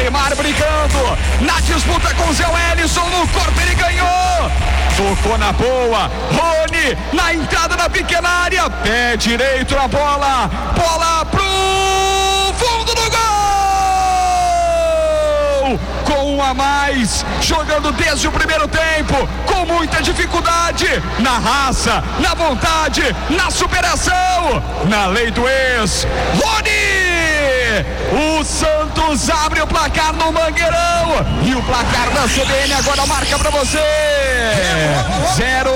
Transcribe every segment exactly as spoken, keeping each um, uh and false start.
Neymar brincando na disputa com o Zé Wellison, no corpo ele ganhou, tocou na boa, Rony na entrada da pequena área, pé direito na bola, bola pro fundo do gol, com um a mais, jogando desde o primeiro tempo, com muita dificuldade, na raça, na vontade, na superação, na lei do ex, Rony! O Santos abre o placar no Mangueirão, e o placar da C B N agora marca pra você, zero,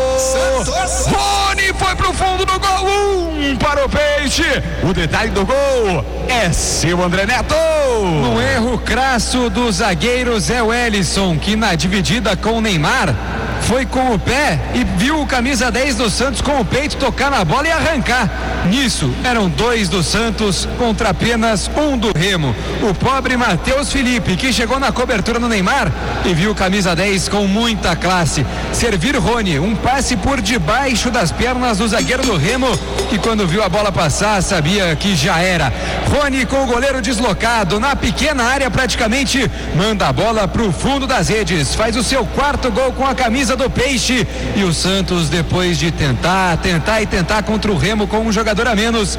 Rony foi pro fundo do gol, um para o Peixe, o detalhe do gol é seu, André Neto. Um erro crasso do zagueiro Zé Wellison, que na dividida com o Neymar foi com o pé e viu o camisa dez do Santos com o peito tocar na bola e arrancar. Nisso, eram dois do Santos contra apenas um do Remo. O pobre Matheus Felipe, que chegou na cobertura no Neymar e viu o camisa dez com muita classe servir Rony, um passe por debaixo das pernas do zagueiro do Remo, que quando viu a bola passar sabia que já era. Rony, com o goleiro deslocado na pequena área, praticamente manda a bola pro fundo das redes, faz o seu quarto gol com a camisa do Peixe, e o Santos, depois de tentar, tentar e tentar contra o Remo com um jogador a menos,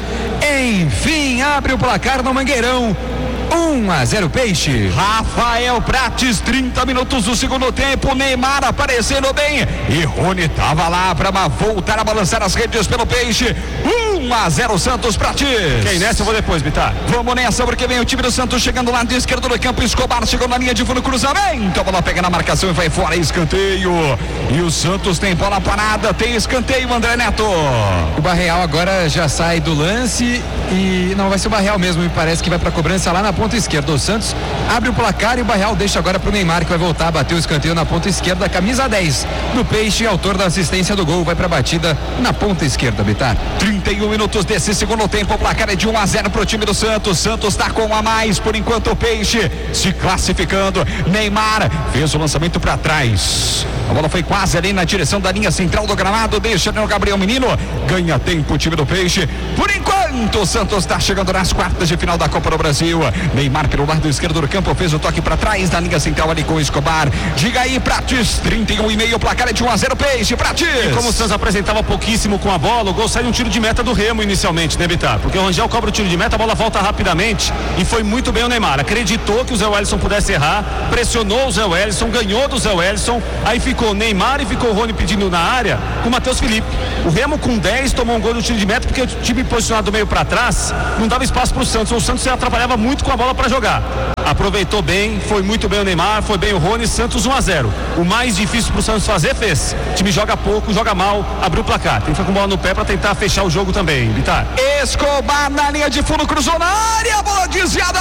enfim abre o placar no Mangueirão. um a zero Peixe. Rafael Prates, trinta minutos do segundo tempo, Neymar aparecendo bem e Rony tava lá para voltar a balançar as redes pelo Peixe. um a zero Santos. Prates. Quem nessa eu vou depois, Bitar. Vamos nessa, porque vem o time do Santos chegando lá do esquerdo do campo. Escobar chegou na linha de fundo, cruzamento, a bola pega na marcação e vai fora, escanteio. E o Santos tem bola parada, tem escanteio, André Neto. O Barreal agora já sai do lance e não vai ser o Barreal mesmo, me parece que vai para cobrança lá na ponta esquerda. O Santos abre o placar e o Barreal deixa agora pro Neymar, que vai voltar a bater o escanteio na ponta esquerda, camisa dez do Peixe, autor da assistência do gol, vai pra batida na ponta esquerda, Bitar. trinta e um minutos desse segundo tempo, o placar é de um a zero pro time do Santos. Santos tá com um a mais, por enquanto o Peixe se classificando. Neymar fez o lançamento para trás, a bola foi quase ali na direção da linha central do gramado, deixa no Gabriel Menino, ganha tempo o time do Peixe. Por enquanto o Santos tá chegando nas quartas de final da Copa do Brasil. Neymar pelo lado esquerdo do campo fez o toque para trás da linha central ali com o Escobar. Diga aí, Prates, trinta e um e meio, o placar é de um a zero Peixe. Prates. E como o Santos apresentava pouquíssimo com a bola, o gol sai de um tiro de meta do Remo inicialmente, né, Bitar? Porque o Rangel cobra o tiro de meta, a bola volta rapidamente e foi muito bem o Neymar. Acreditou que o Zé Wellison pudesse errar, pressionou o Zé Wellison, ganhou do Zé Wellison, aí ficou Neymar e ficou o Rony pedindo na área com o Matheus Felipe. O Remo com dez tomou um gol no tiro de meta porque o time posicionado do meio para trás não dava espaço para o Santos. O Santos se atrapalhava muito com a bola para jogar. Aproveitou bem, foi muito bem o Neymar, foi bem o Rony. Santos um a zero. O mais difícil pro Santos fazer, fez. O time joga pouco, joga mal, abriu o placar. Tem que ficar com bola no pé para tentar fechar o jogo também, Bitar. Escobar na linha de fundo, cruzou na área, bola desviada,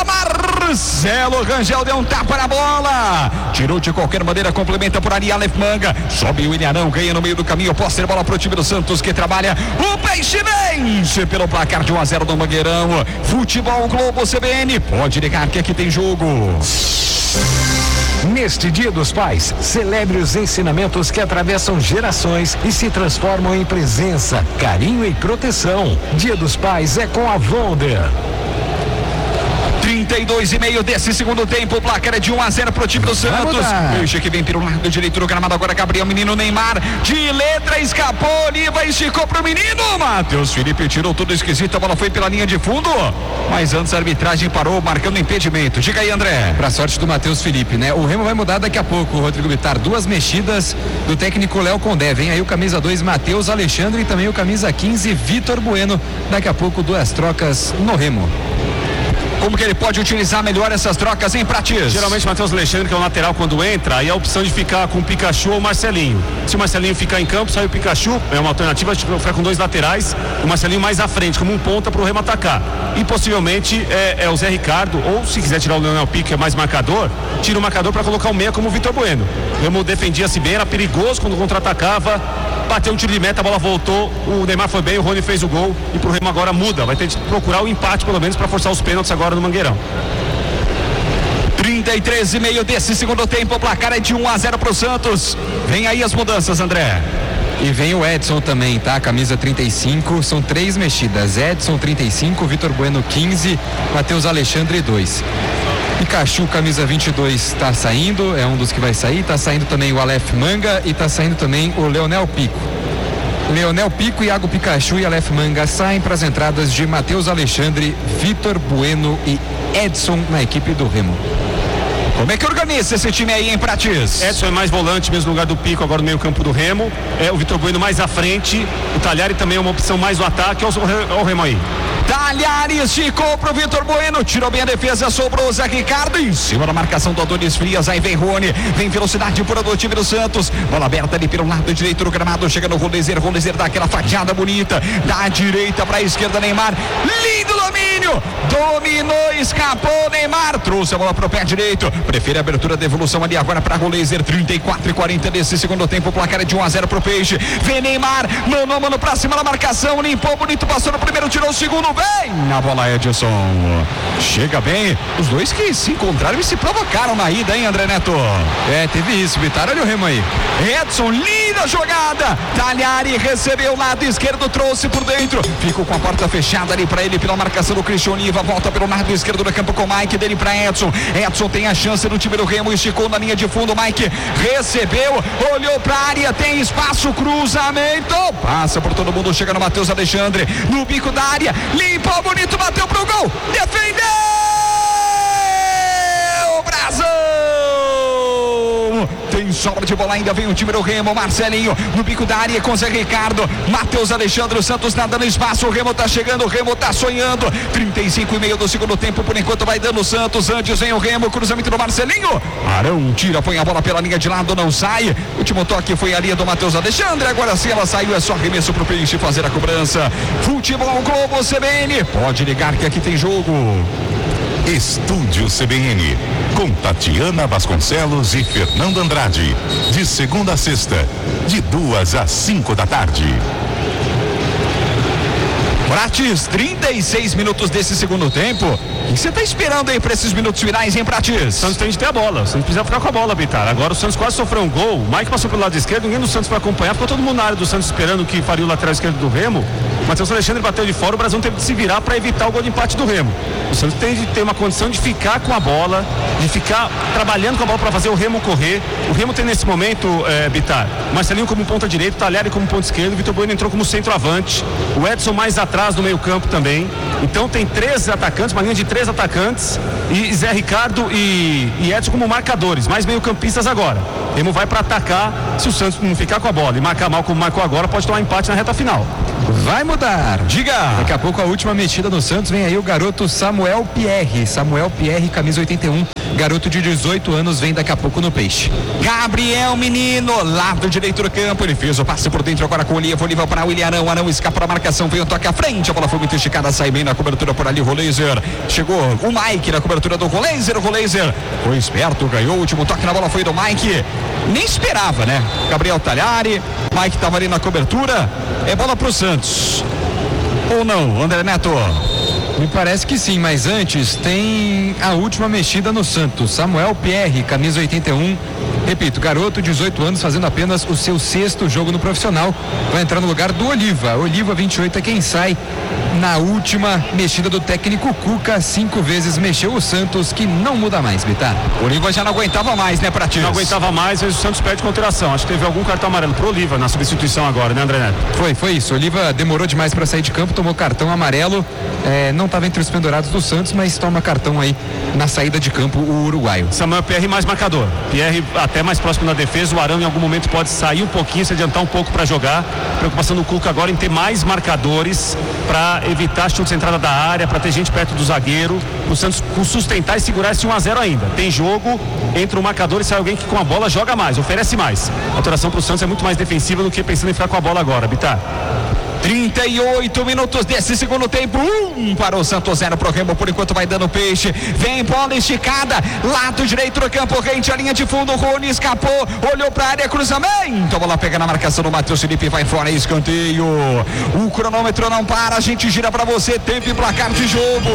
Marcelo Rangel deu um tapa na bola, tirou de qualquer maneira, complementa por ali Aleph Manga, sobe o Ilharão, ganha no meio do caminho, pode ser bola pro time do Santos que trabalha. O Peixe vence pelo placar de um a zero no Mangueirão. Futebol Globo C B N, pode ligar que aqui tem jogo. Neste Dia dos Pais, celebre os ensinamentos que atravessam gerações e se transformam em presença, carinho e proteção. Dia dos Pais é com a Wonder. trinta e dois e meio desse segundo tempo, o placar é de um a zero pro time do Santos. Peixe que vem pelo lado direito do gramado, agora Gabriel Menino, Neymar de letra escapou, Oliva esticou pro menino, Matheus Felipe tirou tudo esquisito, a bola foi pela linha de fundo, mas antes a arbitragem parou, marcando impedimento. Diga aí, André. Pra sorte do Matheus Felipe, né? O Remo vai mudar daqui a pouco, Rodrigo Bitar, duas mexidas do técnico Léo Condé, vem aí o camisa dois Matheus Alexandre e também o camisa quinze Vitor Bueno, daqui a pouco duas trocas no Remo. Como que ele pode utilizar melhor essas trocas, hein, Prates? Geralmente Matheus Alexandre, que é o lateral, quando entra, aí a opção de ficar com o Pikachu ou o Marcelinho. Se o Marcelinho ficar em campo, sai o Pikachu, é uma alternativa de ficar com dois laterais, o Marcelinho mais à frente, como um ponta para o Remo atacar. E possivelmente é, é o Zé Ricardo, ou se quiser tirar o Leonel Pique, que é mais marcador, tira o marcador para colocar o meia como o Vitor Bueno. O Remo defendia-se bem, era perigoso quando contra-atacava, bateu um tiro de meta, a bola voltou, o Neymar foi bem, o Rony fez o gol e pro Remo agora muda, vai ter que procurar o empate pelo menos para forçar os pênaltis agora no Mangueirão. trinta e três e meio desse segundo tempo, o placar é de um a zero pro Santos. Vem aí as mudanças, André. E vem o Edson também, tá? Camisa trinta e cinco, são três mexidas. Edson trinta e cinco, Vitor Bueno quinze, Matheus Alexandre dois. Pikachu, camisa vinte e dois, está saindo, é um dos que vai sair. Está saindo também o Aleph Manga e está saindo também o Leonel Pico. Leonel Pico, Iago Pikachu e Aleph Manga saem para as entradas de Matheus Alexandre, Vitor Bueno e Edson na equipe do Remo. Como é que organiza esse time aí, em Pratis? Edson é mais volante, mesmo no lugar do Pico, agora no meio campo do Remo. É, o Vitor Bueno mais à frente. O Talhari também é uma opção mais no ataque. Olha o, o Remo aí. Talhari esticou pro Vitor Bueno, tirou bem a defesa, sobrou o Zé Ricardo em cima da marcação do Adonis Frias, aí vem Rony, vem velocidade pura do time do Santos, bola aberta ali pelo lado direito do gramado, chega no Rolezer, Rolezer dá aquela fatiada bonita, da direita pra esquerda, Neymar, lindo domínio, dominou, escapou, Neymar, trouxe a bola pro pé direito, prefere a abertura, devolução ali agora pra Rolezer, trinta e quatro e quarenta desse segundo tempo, o placar é de um a zero pro Peixe, vem Neymar, mano a mano pra cima da marcação, limpou bonito, passou no primeiro, tirou o segundo, vem na bola Edson, chega bem, os dois que se encontraram e se provocaram na ida, hein, André Neto? É, teve isso, Vitar, olha o Remo aí. Edson, linda jogada, Talhari recebeu o lado esquerdo, trouxe por dentro, ficou com a porta fechada ali pra ele, pela marcação do Christian Oliva, volta pelo lado esquerdo do campo com o Mike, dele pra Edson, Edson tem a chance no time do Remo, esticou na linha de fundo, Mike recebeu, olhou pra área, tem espaço, cruzamento, passa por todo mundo, chega no Matheus Alexandre, no bico da área, limpou bonito, bateu pro gol, defendeu, Brasil! Tem sobra de bola, ainda vem o time do Remo, Marcelinho no bico da área com Zé Ricardo, Matheus Alexandre, o Santos tá dando espaço, o Remo tá chegando, o Remo tá sonhando, trinta e cinco e meio do segundo tempo, por enquanto vai dando o Santos, antes vem o Remo, cruzamento do Marcelinho, Arão tira, põe a bola pela linha de lado, não sai, o último toque foi a linha do Matheus Alexandre, agora sim ela saiu, é só arremesso pro Peixe fazer a cobrança, Futebol Globo C B N, pode ligar que aqui tem jogo. Estúdio C B N, com Tatiana Vasconcelos e Fernando Andrade, de segunda a sexta, de duas às cinco da tarde. Pratis, trinta e seis minutos desse segundo tempo. O que você está esperando aí para esses minutos finais, hein, Pratis? O Santos tem de ter a bola, o Santos precisa ficar com a bola, Bitar. Agora o Santos quase sofreu um gol, o Mike passou pelo lado esquerdo, ninguém do Santos foi acompanhar, ficou todo mundo na área do Santos esperando que faria o lateral esquerdo do Remo. O Matheus Alexandre bateu de fora, o Brasil teve de se virar para evitar o gol de empate do Remo. O Santos tem de ter uma condição de ficar com a bola, de ficar trabalhando com a bola para fazer o Remo correr. O Remo tem nesse momento, é, Bitar, Marcelinho como ponta direita, Talhari como ponta esquerda, o Vitor Bueno entrou como centroavante, o Edson mais atrás do meio campo também. Então tem três atacantes, uma linha de três atacantes, e Zé Ricardo e, e Edson como marcadores, mais meio campistas agora. O Remo vai para atacar, se o Santos não ficar com a bola e marcar mal como marcou agora, pode tomar empate na reta final. Vai mudar, diga! Daqui a pouco a última mexida no Santos, vem aí o garoto Samuel Pierre, Samuel Pierre, camisa oitenta e um, garoto de dezoito anos, vem daqui a pouco no Peixe. Gabriel Menino, lado direito do campo, ele fez o passe por dentro agora com o Oliva, Oliva para o William Arão, Arão escapa da marcação, veio o toque à frente, a bola foi muito esticada, sai bem na cobertura por ali, Rolezer, chegou o Mike na cobertura do Rolezer, o Rolezer foi esperto, ganhou o último toque na bola, foi do Mike, nem esperava, né? Gabriel Talhari, Mike estava ali na cobertura, é bola pro Santos, ou não, André Neto? Me parece que sim, mas antes tem a última mexida no Santos. Samuel Pierre, camisa oitenta e um, repito, garoto, dezoito anos, fazendo apenas o seu sexto jogo no profissional, vai entrar no lugar do Oliva. Oliva, vinte e oito, é quem sai na última mexida do técnico Cuca, cinco vezes mexeu o Santos, que não muda mais, Bitar. O Oliva já não aguentava mais, né, Pratinho? Não aguentava mais, mas o Santos perde com alteração. Acho que teve algum cartão amarelo pro Oliva na substituição agora, né, André Neto? Foi, foi isso. Oliva demorou demais para sair de campo, tomou cartão amarelo, é, não estava entre os pendurados do Santos, mas toma cartão aí na saída de campo o uruguaio. Samuel Pierre mais marcador. Pierre até mais próximo na defesa, o Arão em algum momento pode sair um pouquinho, se adiantar um pouco para jogar. Preocupação do Cuca agora em ter mais marcadores para evitar chutes de entrada da área, para ter gente perto do zagueiro, o Santos sustentar e segurar esse um a zero ainda. Tem jogo, entra o marcador e sai alguém que com a bola joga mais, oferece mais. A alteração para o Santos é muito mais defensiva do que pensando em ficar com a bola agora, Bitar. trinta e oito minutos desse segundo tempo, um para o Santos, zero pro Remo, por enquanto vai dando Peixe, vem bola esticada, lado direito do campo, rente a linha de fundo, o Rony escapou, olhou pra área, cruzamento, a bola pega na marcação do Matheus Felipe, vai fora, escanteio, o cronômetro não para, a gente gira pra você, tempo e placar de jogo.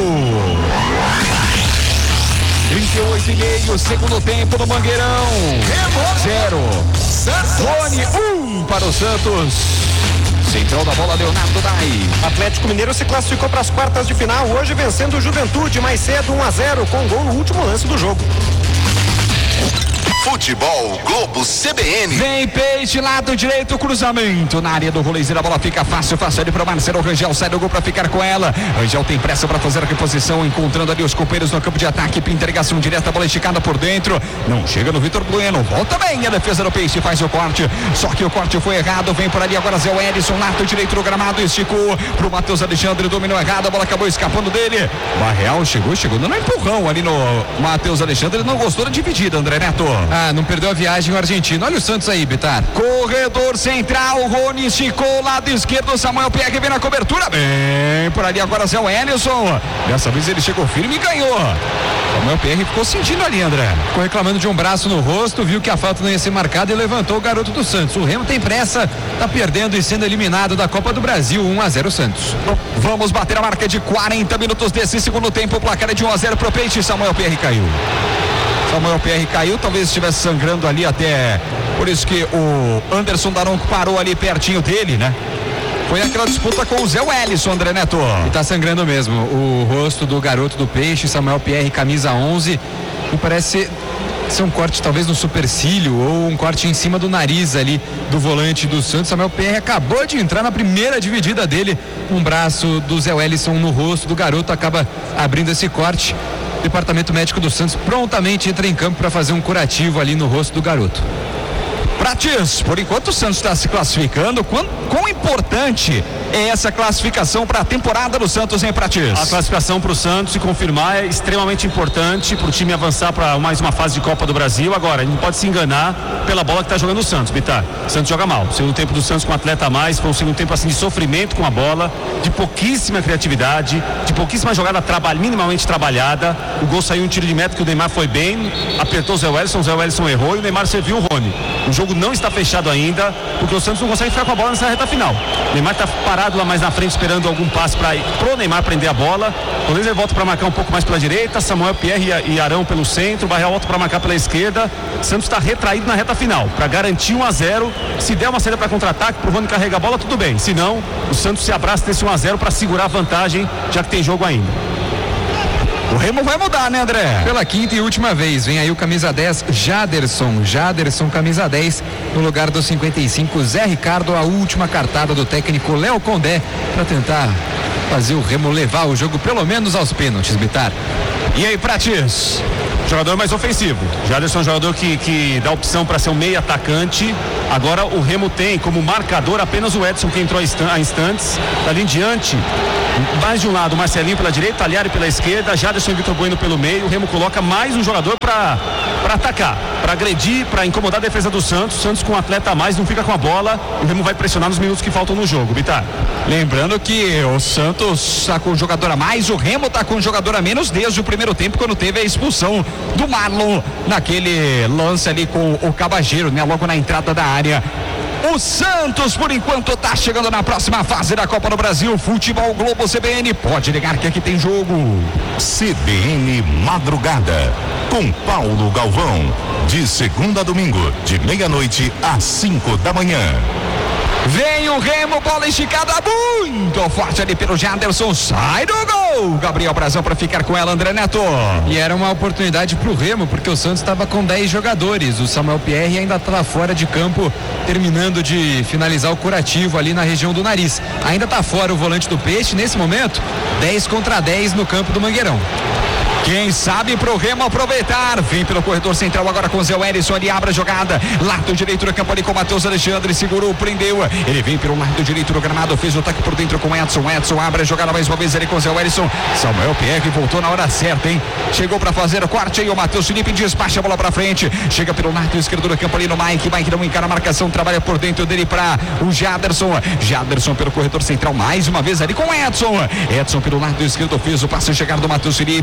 trinta e oito e meio, segundo tempo no Mangueirão, zero, Rony, um para o Santos. Central da bola, Leonardo Dai. Atlético Mineiro se classificou para as quartas de final, hoje vencendo o Juventude mais cedo, um a zero, com gol no último lance do jogo. Futebol Globo C B N. Vem Peixe, lado direito, cruzamento na área do Rolezeiro, a bola fica fácil, fácil ali para Marcelo Rangel, sai do gol para ficar com ela. Rangel tem pressa para fazer a reposição, encontrando ali os companheiros no campo de ataque, pinta ligação direta, a bola esticada por dentro, não chega no Vitor Bueno, volta bem a defesa do Peixe, faz o corte, só que o corte foi errado, vem por ali agora Zé Wellison, lado direito do gramado, esticou pro Matheus Alexandre, dominou errado, a bola acabou escapando dele. Barreal chegou, chegou dando um empurrão ali no Matheus Alexandre, ele não gostou da dividida, André Neto. Ah, não perdeu a viagem o argentino. Olha o Santos aí, Bitar. Corredor central, Rony esticou, lado esquerdo, Samuel Pierre vem na cobertura, bem por ali agora Zé Wellison, dessa vez ele chegou firme e ganhou. Samuel Pierre ficou sentindo ali, André. Ficou reclamando de um braço no rosto, viu que a falta não ia ser marcada e levantou o garoto do Santos. O Remo tem pressa, tá perdendo e sendo eliminado da Copa do Brasil, um a zero Santos. Vamos bater a marca de quarenta minutos desse segundo tempo, o placar é de um a zero pro Peixe, Samuel Pierre caiu. Samuel Pierre caiu, talvez estivesse sangrando ali até, por isso que o Anderson Daronco parou ali pertinho dele, né? Foi aquela disputa com o Zé Wellison, André Neto. E tá sangrando mesmo, o rosto do garoto do Peixe, Samuel Pierre, camisa onze, me parece ser um corte talvez no supercílio ou um corte em cima do nariz ali do volante do Santos. Samuel Pierre acabou de entrar na primeira dividida dele, um braço do Zé Wellison no rosto do garoto acaba abrindo esse corte. O departamento médico do Santos prontamente entra em campo para fazer um curativo ali no rosto do garoto. Prates, por enquanto o Santos está se classificando, quão, quão importante é essa classificação para a temporada do Santos, hein, Prates? A classificação para o Santos se confirmar é extremamente importante para o time avançar para mais uma fase de Copa do Brasil. Agora, ele não pode se enganar pela bola que está jogando o Santos, Bitar. O Santos joga mal. O segundo tempo do Santos com um atleta a mais, foi um segundo tempo assim de sofrimento com a bola, de pouquíssima criatividade, de pouquíssima jogada traba, minimamente trabalhada. O gol saiu um tiro de meta que o Neymar foi bem, apertou o Zé Wellison, o Zé Wellison errou e o Neymar serviu o Rony. O jogo não está fechado ainda, porque o Santos não consegue ficar com a bola nessa reta final. O Neymar está parado lá mais na frente, esperando algum passe para pro Neymar prender a bola. Quando ele volta para marcar um pouco mais pela direita, Samuel Pierre e Arão pelo centro, o Barreal volta para marcar pela esquerda. O Santos está retraído na reta final, para garantir um a zero. Se der uma saída para contra-ataque, pro Rony carregar a bola, tudo bem. Se não, o Santos se abraça nesse um a zero para segurar a vantagem, já que tem jogo ainda. O Remo vai mudar, né, André? Pela quinta e última vez, vem aí o camisa dez, Jaderson. Jaderson, camisa dez, no lugar do cinquenta e cinco, Zé Ricardo, a última cartada do técnico Léo Condé, para tentar fazer o Remo levar o jogo pelo menos aos pênaltis, Bitar. E aí, Prates? Jogador mais ofensivo. Jaderson é um jogador que, que dá opção para ser um meio atacante. Agora o Remo tem como marcador apenas o Edson, que entrou a instantes. Dali em diante, mais de um lado, Marcelinho pela direita, Aliari pela esquerda, Jaderson e Vitor Bueno pelo meio. O Remo coloca mais um jogador para para atacar, para agredir, para incomodar a defesa do Santos. O Santos com um atleta a mais, não fica com a bola. O Remo vai pressionar nos minutos que faltam no jogo, Bitar. Lembrando que o Santos está com um jogador a mais, o Remo está com um jogador a menos desde o primeiro tempo, quando teve a expulsão do Marlon naquele lance ali com o Cabageiro, né? Logo na entrada da área. O Santos, por enquanto, está chegando na próxima fase da Copa do Brasil. Futebol Globo C B N. Pode ligar que aqui tem jogo. C B N Madrugada, com Paulo Galvão. De segunda a domingo, de meia-noite às cinco da manhã. Vem o Remo, bola esticada muito forte ali pelo Jaderson, sai do gol, Gabriel Brazão para ficar com ela, André Neto. E era uma oportunidade pro Remo, porque o Santos estava com dez jogadores, o Samuel Pierre ainda estava fora de campo, terminando de finalizar o curativo ali na região do nariz. Ainda está fora o volante do Peixe, nesse momento, dez contra dez no campo do Mangueirão. Quem sabe pro Remo aproveitar, vem pelo corredor central agora com o Zé Wellison, ele abre a jogada, lado direito do campo ali com o Matheus Alexandre, segurou, prendeu, ele vem pelo lado direito do gramado, fez o ataque por dentro com o Edson, Edson abre a jogada mais uma vez ali com o Zé Wellison, Samuel Pierre voltou na hora certa, hein, chegou pra fazer o corte aí, o Matheus Felipe despacha a bola pra frente, chega pelo lado esquerdo do campo ali no Mike, Mike não encara a marcação, trabalha por dentro dele pra o Jaderson, Jaderson pelo corredor central mais uma vez ali com o Edson, Edson pelo lado esquerdo fez o passe chegar do Matheus Felipe,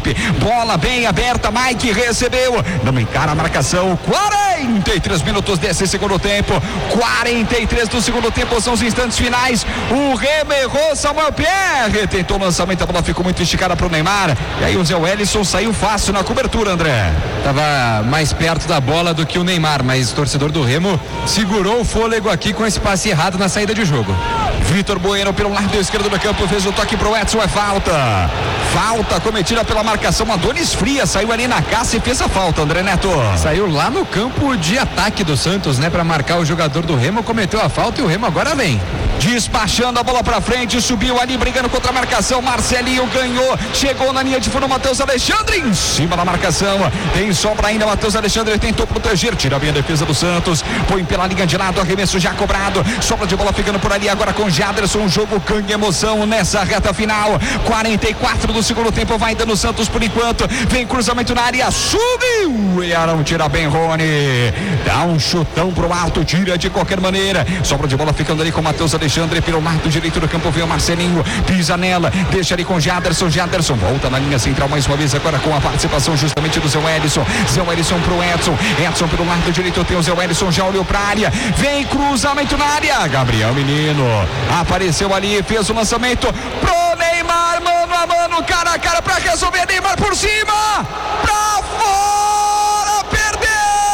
bola bem aberta, Mike recebeu, não encara a marcação, quarenta e três minutos desse segundo tempo, quarenta e três do segundo tempo, são os instantes finais, o Remo errou, Samuel Pierre tentou o lançamento, a bola ficou muito esticada para o Neymar, e aí o Zé Wellison saiu fácil na cobertura, André. Tava mais perto da bola do que o Neymar, mas o torcedor do Remo segurou o fôlego aqui com esse passe errado na saída de jogo. Vitor Bueno pelo lado esquerdo do campo, fez o toque pro Edson, é falta. Falta cometida pela marcação, Adonis Fria saiu ali na caça e fez a falta, André Neto. Saiu lá no campo de ataque do Santos, né, para marcar o jogador do Remo, cometeu a falta e o Remo agora vem. Despachando a bola pra frente, subiu ali brigando contra a marcação, Marcelinho ganhou, chegou na linha de fundo, Matheus Alexandre em cima da marcação, tem sobra ainda, Matheus Alexandre tentou proteger, tira bem a defesa do Santos, põe pela linha de lado, arremesso já cobrado, sobra de bola ficando por ali agora com Jaderson, um jogo ganha emoção nessa reta final, quarenta e quatro do segundo tempo, vai dando o Santos por enquanto, vem cruzamento na área, subiu, e Arão tira bem, Rony, dá um chutão pro alto, tira de qualquer maneira, sobra de bola ficando ali com Matheus Alexandre pelo lado direito do campo, vem o Marcelinho, pisa nela, deixa ali com Jaderson, Jaderson volta na linha central mais uma vez agora com a participação justamente do Zé Wellison, Zé Wellison pro Edson, Edson pelo lado direito tem o Zé Wellison, já olhou pra área, vem cruzamento na área, Gabriel Menino, apareceu ali, fez o lançamento pro Neymar, mano a mano, cara a cara pra resolver, Neymar por cima, pra fora, perdeu!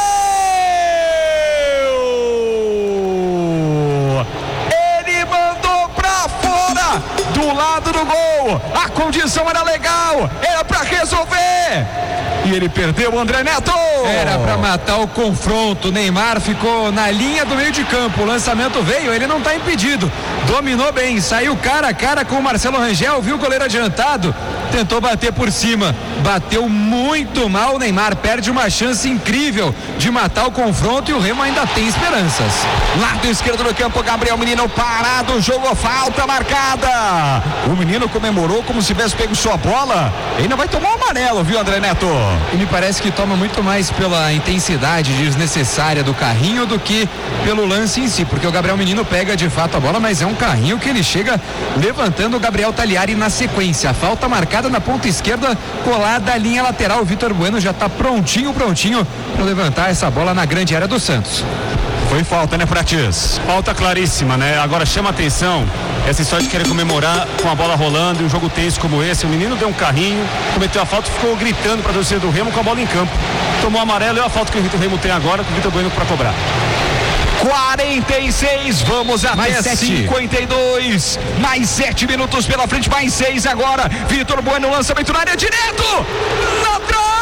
Ele mandou pra fora, do lado do gol, a condição era legal, era pra resolver, e ele perdeu, André Neto. Era pra matar o confronto, Neymar ficou na linha do meio de campo, o lançamento veio, ele não tá impedido, dominou bem, saiu cara a cara com o Marcelo Rangel, viu o goleiro adiantado, tentou bater por cima, bateu muito mal, o Neymar perde uma chance incrível de matar o confronto e o Remo ainda tem esperanças. Lado esquerdo do campo, Gabriel Menino parado, jogou falta marcada, o menino comemorou como se tivesse pego sua bola, ainda vai tomar um amarelo, viu, André Neto? E me parece que toma muito mais pela intensidade desnecessária do carrinho do que pelo lance em si, porque o Gabriel Menino pega de fato a bola, mas é um carrinho que ele chega levantando o Gabriel Tagliari na sequência, a falta marcada na ponta esquerda, colada à linha lateral, o Vitor Bueno já está prontinho, prontinho para levantar essa bola na grande área do Santos. Foi falta, né, Prates? Falta claríssima, né? Agora chama atenção essa história de querer comemorar com a bola rolando e um jogo tenso como esse. O menino deu um carrinho, cometeu a falta e ficou gritando para a torcida do Remo com a bola em campo. Tomou amarelo e a falta que o Remo tem agora, com o Vitor Bueno para cobrar. quarenta e seis, vamos até mais cinquenta e dois, mais sete minutos pela frente, mais seis agora, Vitor Bueno, lançamento na área, direto, na trave,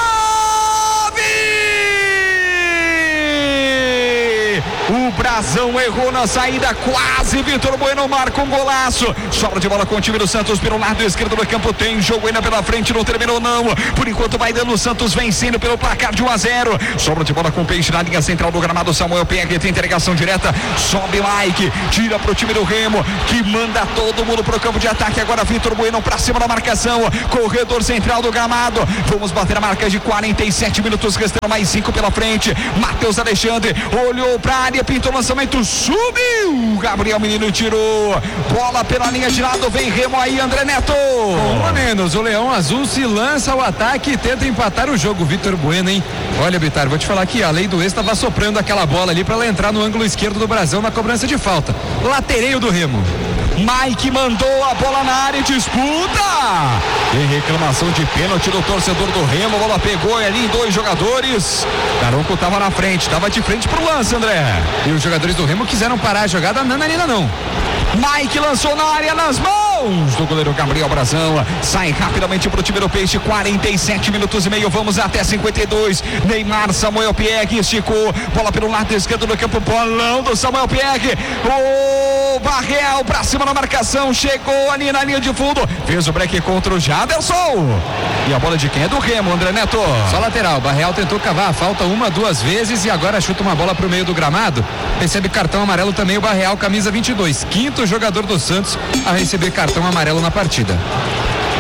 o Brazão errou na saída, quase, Vitor Bueno marca um golaço, sobra de bola com o time do Santos pelo lado esquerdo do campo, tem jogo ainda pela frente, não terminou não, por enquanto vai dando o Santos vencendo pelo placar de um a zero, sobra de bola com o Peixe na linha central do gramado, Samuel Pierre tem entregação direta, sobe Mike, tira pro time do Remo, que manda todo mundo pro campo de ataque, agora Vitor Bueno pra cima da marcação, corredor central do gramado, vamos bater a marca de quarenta e sete minutos, restando mais cinco pela frente, Matheus Alexandre, olhou pra área, pintou o lançamento, subiu, Gabriel Menino tirou, bola pela linha de lado, vem Remo aí, André Neto. Um a menos, o Leão Azul se lança ao ataque e tenta empatar o jogo, Vitor Bueno, hein? Olha, Bitar, vou te falar que a lei do ex estava soprando aquela bola ali para ela entrar no ângulo esquerdo do Brazão na cobrança de falta, latereio do Remo. Mike mandou a bola na área e disputa. Tem reclamação de pênalti do torcedor do Remo. A bola pegou ali em dois jogadores. Daronco estava na frente, estava de frente pro lance, André. E os jogadores do Remo quiseram parar a jogada, não, não, não. Mike lançou na área nas mãos do goleiro Gabriel Brazão. Sai rapidamente pro time do Peixe. quarenta e sete minutos e meio. Vamos até cinquenta e dois. Neymar, Samuel Pierre esticou. Bola pelo lado esquerdo do campo. Bolão do Samuel Pierre. O Barreal pra cima na marcação. Chegou ali na linha de fundo. Fez o break contra o Jaderson. E a bola de quem é do Remo, André Neto? Só lateral. Barreal tentou cavar a falta uma, duas vezes e agora chuta uma bola pro meio do gramado. Recebe cartão amarelo também o Barreal, camisa vinte e dois. Quinto jogador do Santos a receber cartão amarelo na partida.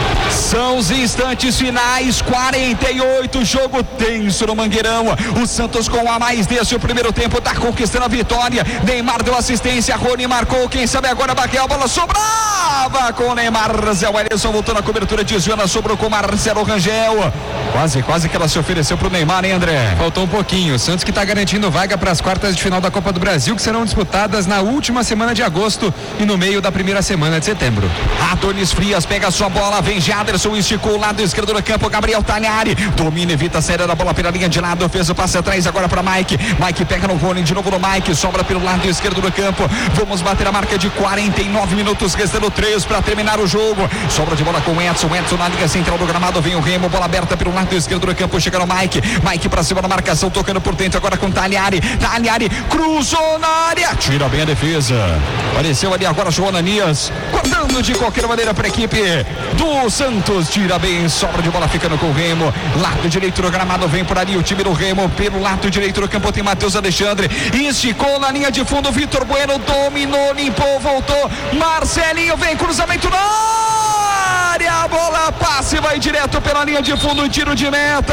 São os instantes finais, quarenta e oito, jogo tenso no Mangueirão. O Santos com a mais desse o primeiro tempo tá conquistando a vitória. Neymar deu assistência, Rony marcou, quem sabe agora Baquel, a bola sobrava com o Neymar. Zé Wellison voltou na cobertura, desviando, sobrou com Marcelo Rangel. Quase, quase que ela se ofereceu pro Neymar, hein, André? Faltou um pouquinho. O Santos que tá garantindo vaga para as quartas de final da Copa do Brasil, que serão disputadas na última semana de agosto e no meio da primeira semana de setembro. Adonis Frias pega a sua bola, vem Jaderson, esticou o lado esquerdo do campo, Gabriel Talhari domina, evita a saída da bola pela linha de lado, fez o passe atrás agora para Mike, Mike pega no Rony, de novo no Mike, sobra pelo lado esquerdo do campo, vamos bater a marca de quarenta e nove minutos, restando três para terminar o jogo, sobra de bola com o Edson, Edson na linha central do gramado, vem o Remo, bola aberta pelo lado esquerdo do campo, chega no Mike, Mike para cima na marcação, tocando por dentro agora com Talhari, Talhari cruzou na área, tira bem a defesa, apareceu ali agora João Ananias, cortando de qualquer maneira para a equipe do Santos, tira bem, sobra de bola ficando com o Remo, lado direito do gramado, vem por ali o time do Remo, pelo lado direito do campo tem Matheus Alexandre, esticou na linha de fundo, Vitor Bueno dominou, limpou, voltou, Marcelinho vem, cruzamento na área, a bola passa e vai direto pela linha de fundo, tiro de meta.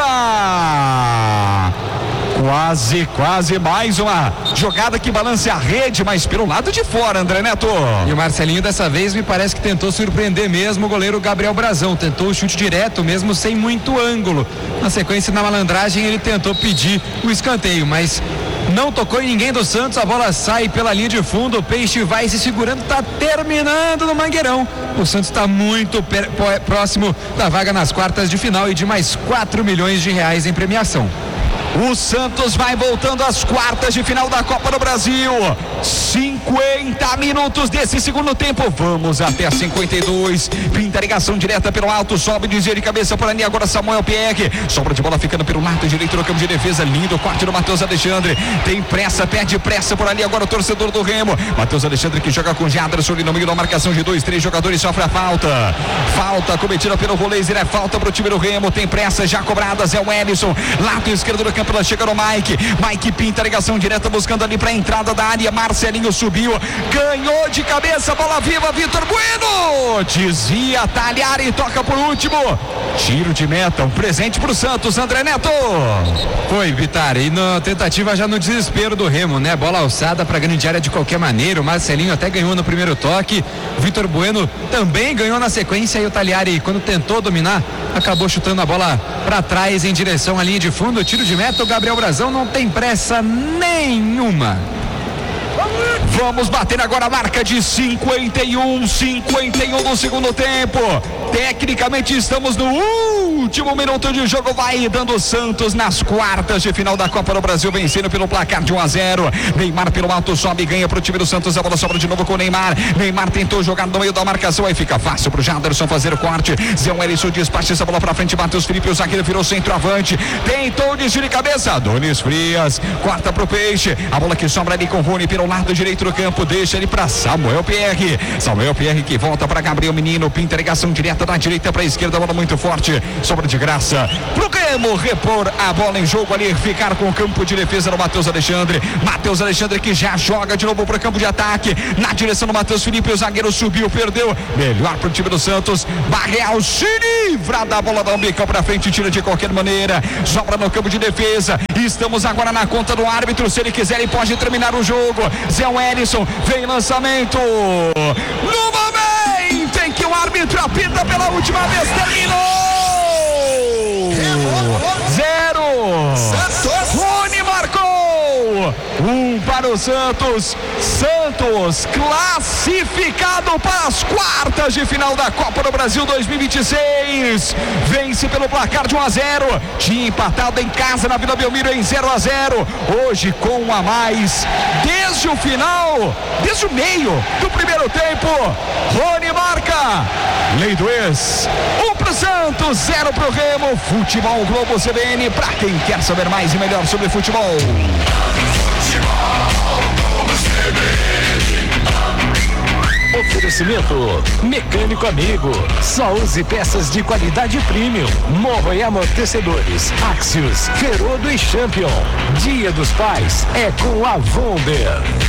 Quase, quase mais uma jogada que balance a rede, mas pelo lado de fora, André Neto. E o Marcelinho dessa vez me parece que tentou surpreender mesmo o goleiro Gabriel Brazão, tentou o chute direto mesmo sem muito ângulo. Na sequência, na malandragem, ele tentou pedir o escanteio, mas não tocou em ninguém do Santos, a bola sai pela linha de fundo, o Peixe vai se segurando, tá terminando no Mangueirão. O Santos está muito per- próximo da vaga nas quartas de final e de mais quatro milhões de reais em premiação. O Santos vai voltando às quartas de final da Copa do Brasil. cinquenta minutos desse segundo tempo. Vamos até cinquenta e dois. Pinta ligação direta pelo alto. Sobe, desvio de cabeça por ali. Agora Samuel Pierre. Sobra de bola ficando pelo lado direito do campo de defesa. Lindo corte do Matheus Alexandre. Tem pressa, perde pressa por ali. Agora o torcedor do Remo. Matheus Alexandre que joga com Jaderson ali no meio da marcação de dois, três jogadores. Sofre a falta. Falta cometida pelo Roleiser. É falta pro time do Remo. Tem pressa já cobrada. Zé Wellison. Lado esquerdo do campo. Ela chega no Mike, Mike pinta a ligação direta buscando ali para a entrada da área, Marcelinho subiu, ganhou de cabeça, bola viva, Vitor Bueno, desvia, Talhari, toca por último, tiro de meta, um presente pro Santos, André Neto. Foi, Vitar, e na tentativa já no desespero do Remo, né, bola alçada para grande área de qualquer maneira, o Marcelinho até ganhou no primeiro toque, o Vitor Bueno também ganhou na sequência e o Talhari, quando tentou dominar, acabou chutando a bola para trás em direção à linha de fundo, tiro de meta, o Gabriel Brazão não tem pressa nenhuma. Vamos bater agora a marca de cinquenta e um, cinquenta e um no segundo tempo. Tecnicamente estamos no último minuto de jogo. Vai dando o Santos nas quartas de final da Copa do Brasil, vencendo pelo placar de um a zero. Neymar pelo alto sobe, ganha pro time do Santos. A bola sobra de novo com o Neymar. Neymar tentou jogar no meio da marcação, aí fica fácil pro Jaderson fazer o corte. Zé Wellison despacha essa bola pra frente. Matheus Felipe, o zagueiro virou centroavante. Tentou desvio de cabeça. Adonis Frias corta pro Peixe. A bola que sobra ali com o Rony pelo lado direito do campo, deixa ele para Samuel Pierre. Samuel Pierre que volta para Gabriel Menino, pinta a ligação direta da direita para a esquerda, bola muito forte, sobra de graça pro Remo repor a bola em jogo ali, ficar com o campo de defesa do Matheus Alexandre. Matheus Alexandre que já joga de novo para o campo de ataque, na direção do Matheus Felipe, o zagueiro subiu, perdeu, melhor pro time do Santos. Barreal se livra da bola, dá um bico para frente, tira de qualquer maneira, sobra no campo de defesa. Estamos agora na conta do árbitro, se ele quiser ele pode terminar o jogo. Zé Wellison, vem lançamento no momento em que o árbitro apita pela última vez, terminou zero, Rony marcou um para o Santos. Santos classificado para as quartas de final da Copa do Brasil dois mil e vinte e seis, vence pelo placar de um a zero, tinha empatado em casa na Vila Belmiro em zero a zero, hoje com um a mais, desde o final, desde o meio do primeiro tempo, Rony marca, lei do ex, um pro Santos, zero pro Remo. Futebol Globo C B N, pra quem quer saber mais e melhor sobre futebol. Oferecimento Mecânico Amigo, só use peças de qualidade premium. Morro e amortecedores, Axios, Ferodo e Champion. Dia dos Pais é com a Vonder.